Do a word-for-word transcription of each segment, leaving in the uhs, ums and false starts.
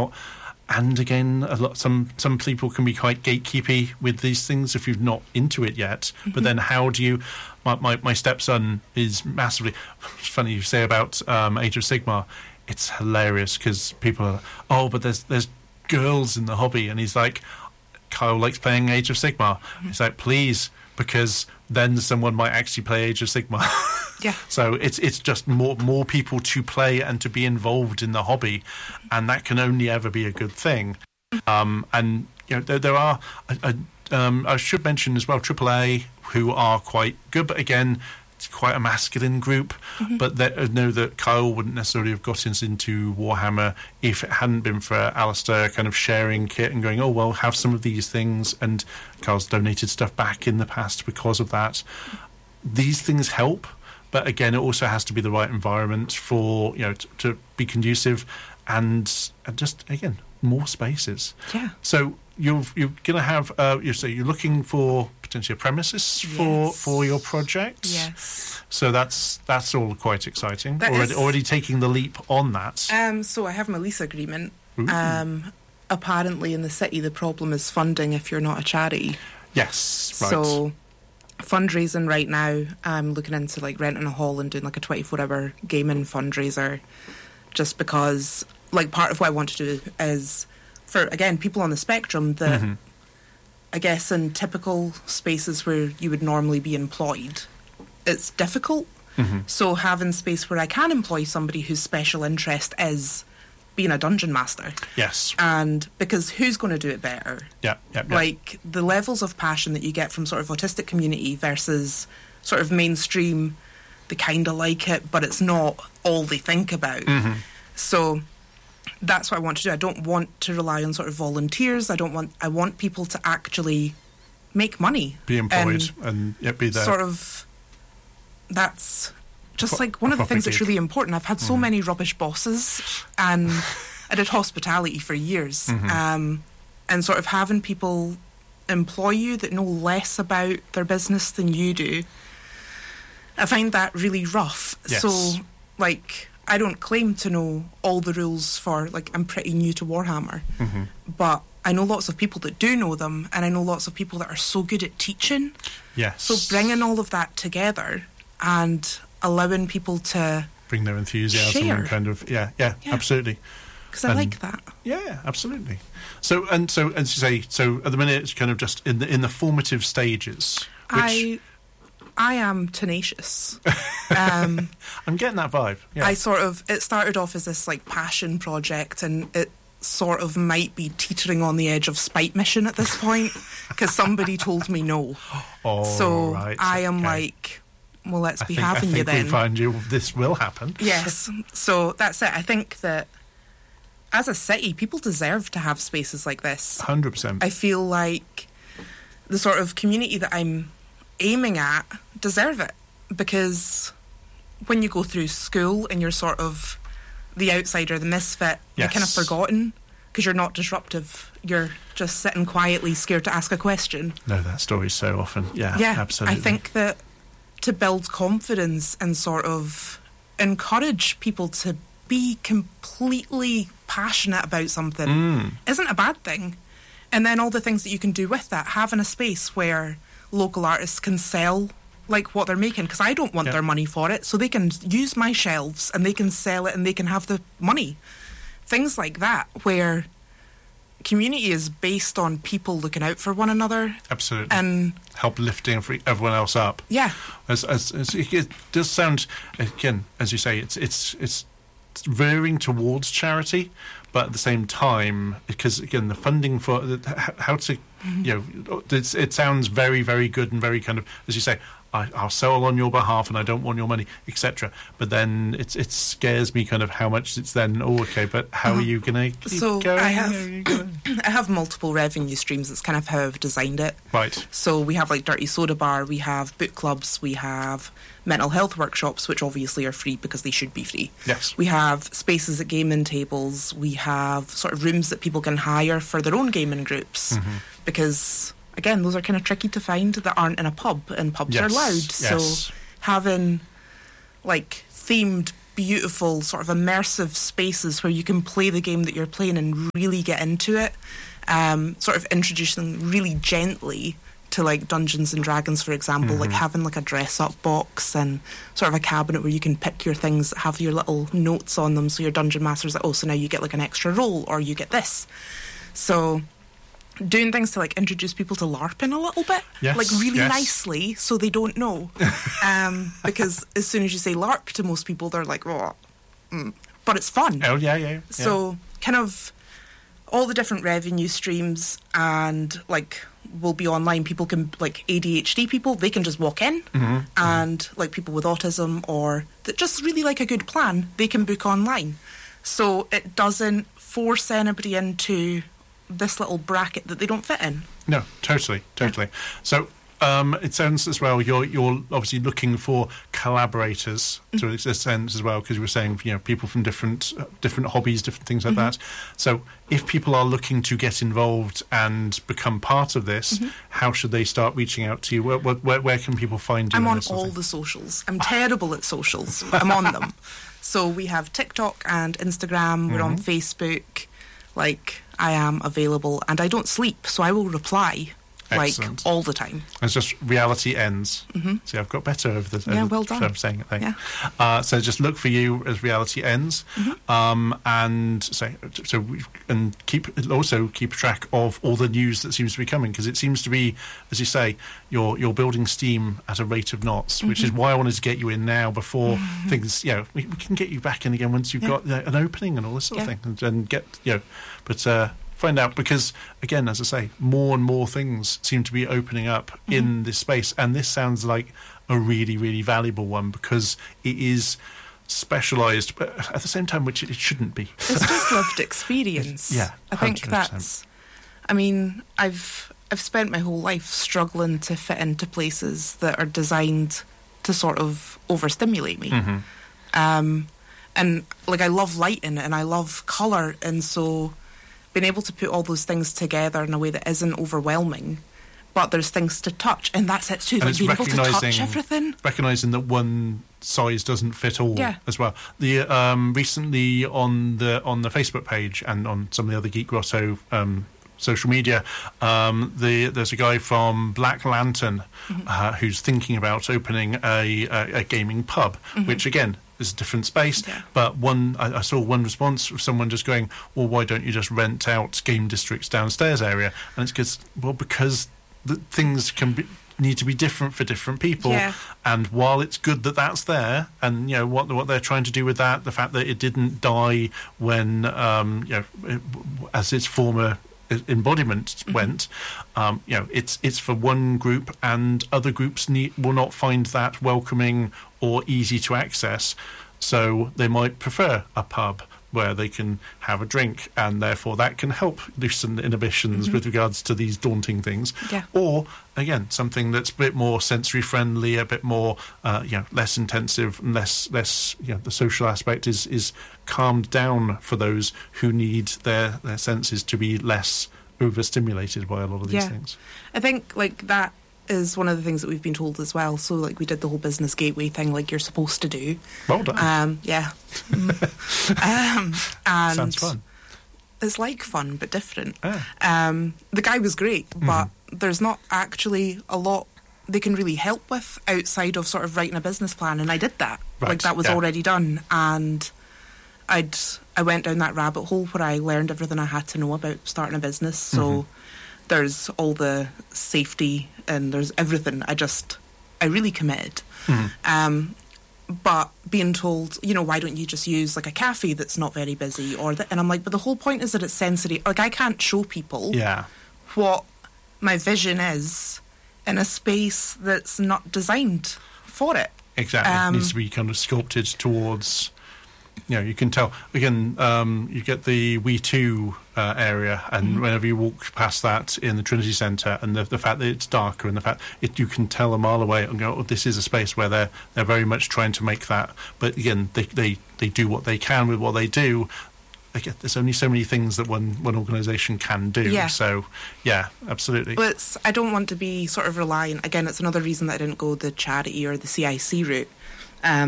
out. And again, a lot some some people can be quite gatekeepy with these things if you're not into it yet. Mm-hmm. But then how do you... My, my, my stepson is massively... It's funny you say about um, Age of Sigmar. It's hilarious because people are, oh, but there's there's girls in the hobby. And he's like, Kyle likes playing Age of Sigmar. Mm-hmm. He's like, please, because then someone might actually play Age of Sigmar. Yeah. So it's it's just more more people to play and to be involved in the hobby, and that can only ever be a good thing. Um, and you know there, there are uh, um, I should mention as well triple A who are quite good, but again it's quite a masculine group. Mm-hmm. But that, I know that Kyle wouldn't necessarily have got us into Warhammer if it hadn't been for Alistair kind of sharing kit and going, oh well, have some of these things, and Kyle's donated stuff back in the past because of that. These things help. But again, it also has to be the right environment for, you know, t- to be conducive and, and just, again, more spaces. Yeah. So you're, you're going to have, uh, you say you're looking for potentially a premises for, yes. for your project. Yes. So that's that's all quite exciting. That already, is, already taking the leap on that. Um, so I have my lease agreement. Um, apparently in the city, the problem is funding if you're not a charity. Yes, right. So... fundraising right now, I'm looking into like renting a hall and doing like a twenty-four hour gaming fundraiser, just because like part of what I want to do is for, again, people on the spectrum that mm-hmm. I guess in typical spaces where you would normally be employed, it's difficult. Mm-hmm. So having space where I can employ somebody whose special interest is being a dungeon master. Yes. And because who's going to do it better? Yeah, yeah, yeah. Like, the levels of passion that you get from sort of autistic community versus sort of mainstream, they kind of like it, but it's not all they think about. Mm-hmm. So that's what I want to do. I don't want to rely on sort of volunteers. I don't want... I want people to actually make money. Be employed and, and yeah, be there. Sort of... That's... just like one of the things that's really important. I've had so mm. many rubbish bosses, and I did hospitality for years, mm-hmm. um, and sort of having people employ you that know less about their business than you do, I find that really rough. Yes. So, like, I don't claim to know all the rules for, like, I'm pretty new to Warhammer, mm-hmm. but I know lots of people that do know them, and I know lots of people that are so good at teaching. Yes. So bringing all of that together and allowing people to bring their enthusiasm share. and kind of yeah, yeah, yeah. absolutely. Because I and, like that. Yeah, absolutely. So and so as you say, so at the minute it's kind of just in the in the formative stages. Which I I am tenacious. um, I'm getting that vibe. Yeah. I sort of it started off as this like passion project, and it sort of might be teetering on the edge of spite mission at this point because somebody told me no. Oh, so right. I am okay. like. Well, let's I be think, having I think you then. we find you. This will happen. Yes. So that's it. I think that as a city, people deserve to have spaces like this. one hundred percent. I feel like the sort of community that I'm aiming at deserve it, because when you go through school and you're sort of the outsider, the misfit, yes. you're kind of forgotten because you're not disruptive. You're just sitting quietly, scared to ask a question. No, that story's so often. Yeah, yeah, absolutely. I think that to build confidence and sort of encourage people to be completely passionate about something mm. isn't a bad thing. And then all the things that you can do with that, having a space where local artists can sell like what they're making, because I don't want yep. their money for it, so they can use my shelves and they can sell it and they can have the money. Things like that, where community is based on people looking out for one another. Absolutely. And help lifting everyone else up. Yeah. As, as, as it does sound, again, as you say, it's it's it's veering towards charity, but at the same time, because again, the funding for how to, mm-hmm. you know, it's, it sounds very, very good and very kind of, as you say, I, I'll sell on your behalf and I don't want your money, et cetera. But then it's, it scares me kind of how much it's then, oh, okay, but how uh, are you going to keep so going? I have, I have multiple revenue streams. That's kind of how I've designed it. Right. So we have like Dirty Soda Bar, we have book clubs, we have mental health workshops, which obviously are free because they should be free. Yes. We have spaces at gaming tables. We have sort of rooms that people can hire for their own gaming groups, mm-hmm. because... again, those are kind of tricky to find that aren't in a pub, and pubs yes, are loud. yes. So having, like, themed beautiful sort of immersive spaces where you can play the game that you're playing and really get into it. Um, sort of introducing really gently to like Dungeons and Dragons, for example, mm-hmm. like having like a dress-up box and sort of a cabinet where you can pick your things that have your little notes on them, so your dungeon master's like, oh, so now you get like an extra roll, or you get this. So doing things to like introduce people to LARPing a little bit, yes, like really yes. nicely, so they don't know. um, because as soon as you say LARP to most people, they're like, oh, mm. but it's fun. Oh, yeah, yeah. yeah. So kind of all the different revenue streams, and like will be online. People can, like A D H D people, they can just walk in, mm-hmm. and mm-hmm. like people with autism or that just really like a good plan, they can book online. So it doesn't force anybody into this little bracket that they don't fit in. No, totally, totally. Yeah. So um, it sounds as well you're you're obviously looking for collaborators mm-hmm. to a sense as well, because you were saying, you know, people from different uh, different hobbies, different things like mm-hmm. that. So if people are looking to get involved and become part of this, mm-hmm. how should they start reaching out to you? Where where, where can people find you? I'm on all the socials. I'm terrible at socials. I'm on them. So we have TikTok and Instagram. We're mm-hmm. on Facebook. Like, I am available, and I don't sleep, so I will reply. Excellent. Like all the time. It's just reality ends. Mm-hmm. See, I've got better over the. Yeah, over well the, done. I'm saying it. Thing. Yeah. Uh, so just look for you as reality ends, mm-hmm. um, and so so we, and keep also keep track of all the news that seems to be coming, because it seems to be, as you say, you're you're building steam at a rate of knots, mm-hmm. which is why I wanted to get you in now before mm-hmm. things. You know, we, we can get you back in again once you've yeah. got uh, an opening and all this sort yeah. of thing, and, and get you know, but. Uh, Find out, because again, as I say, more and more things seem to be opening up mm-hmm. in this space, and this sounds like a really, really valuable one, because it is specialised, but at the same time, which it shouldn't be. It's just lived experience. Yeah, I think that's. I mean, I've I've spent my whole life struggling to fit into places that are designed to sort of overstimulate me. Mm-hmm. Um, and like I love lighting and I love colour, and so being able to put all those things together in a way that isn't overwhelming, but there's things to touch, and that's it too. And like being able to touch everything, recognising that one size doesn't fit all yeah. as well. The um, recently on the on the Facebook page and on some of the other Geek Grotto um, social media, um, the, there's a guy from Black Lantern mm-hmm. uh, who's thinking about opening a, a, a gaming pub, mm-hmm. which again is a different space. Yeah. But one, I, I saw one response of someone just going, "Well, why don't you just rent out Game District's downstairs area?" And it's because, well, because the things can be. Need to be different for different people, yeah. and while it's good that that's there, and you know what what they're trying to do with that, the fact that it didn't die when um, you know it, as its former embodiment mm-hmm. went, um, you know it's it's for one group, and other groups need, will not find that welcoming or easy to access, so they might prefer a pub where they can have a drink, and therefore that can help loosen inhibitions mm-hmm. with regards to these daunting things. Yeah. Or, again, something that's a bit more sensory friendly, a bit more, uh, you know, less intensive, and less, less, you know, the social aspect is, is calmed down for those who need their, their senses to be less overstimulated by a lot of these yeah. things. I think, like, that is one of the things that we've been told as well. So, like, we did the whole business gateway thing, like you're supposed to do. Well done. Um, yeah. um, and sounds fun. It's like fun, but different. Ah. Um, the guy was great, but mm-hmm. there's not actually a lot they can really help with outside of sort of writing a business plan, and I did that. Right. Like, that was yeah. already done, and I'd I went down that rabbit hole where I learned everything I had to know about starting a business. So. Mm-hmm. There's all the safety and there's everything. I just, I really committed. Mm-hmm. Um, but being told, you know, why don't you just use like a cafe that's not very busy, or that, and I'm like, but the whole point is that it's sensory. Like, I can't show people yeah. what my vision is in a space that's not designed for it. Exactly. Um, it needs to be kind of sculpted towards. You know, you can tell, again, um, you get the We two uh, area, and mm-hmm. whenever you walk past that in the Trinity Centre, and the, the fact that it's darker, and the fact it, you can tell a mile away and go, oh, this is a space where they're they're very much trying to make that. But again, they they, they do what they can with what they do. Again, there's only so many things that one, one organisation can do. Yeah. So, yeah, absolutely. But it's, I don't want to be sort of reliant. Again, it's another reason that I didn't go the charity or the C I C route. Um,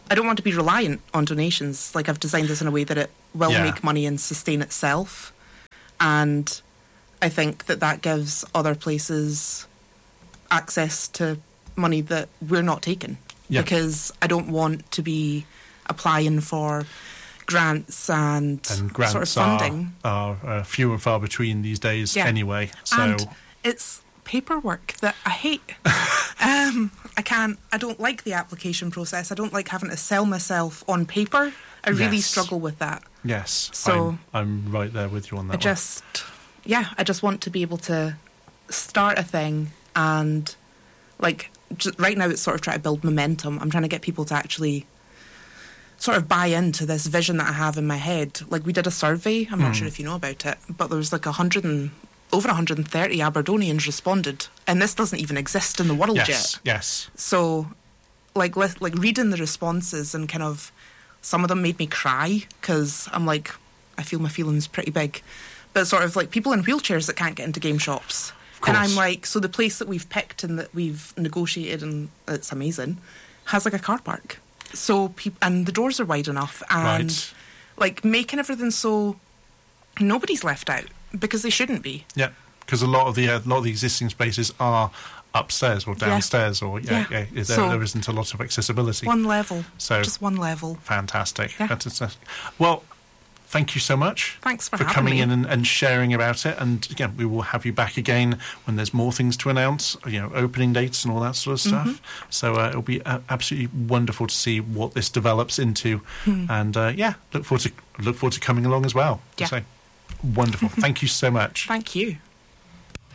I don't want to be reliant on donations. Like, I've designed this in a way that it will Yeah. make money and sustain itself. And I think that that gives other places access to money that we're not taking. Yeah. Because I don't want to be applying for grants and, And grants sort of funding. are, are uh, few and far between these days Yeah. anyway. So And it's paperwork that I hate. um, I can't, I don't like the application process. I don't like having to sell myself on paper. I really Yes. struggle with that. yes, So- I'm, I'm right there with you on that I one. just, yeah, I just want to be able to start a thing and, like, just, right now it's sort of trying to build momentum. I'm trying to get people to actually sort of buy into this vision that I have in my head. Like, we did a survey, I'm not Hmm. sure if you know about it, but there was like a hundred and over one hundred thirty Aberdonians responded, and this doesn't even exist in the world Yes, yet. yes. So, like, li- like reading the responses, and kind of some of them made me cry because I'm like, I feel my feelings pretty big. But sort of like people in wheelchairs that can't get into game shops, Of and course. I'm like, so the place that we've picked and that we've negotiated, and it's amazing, has like a car park. So peop- and the doors are wide enough, and Right. like making everything so nobody's left out because they shouldn't be. Yeah, because a lot of the uh, lot of the existing spaces are upstairs or downstairs, or yeah, Yeah. yeah, there, So- there isn't a lot of accessibility. One level, So- just one level. Fantastic. Yeah. That's, that's, well, thank you so much. Thanks for for having coming me. in and, and sharing about it. And again, we will have you back again when there's more things to announce, you know, opening dates and all that sort of stuff. Mm-hmm. So uh, it'll be uh, absolutely wonderful to see what this develops into. And uh, yeah, look forward to look forward to coming along as well. Hmm. Yeah. So wonderful. Thank you so much. Thank you.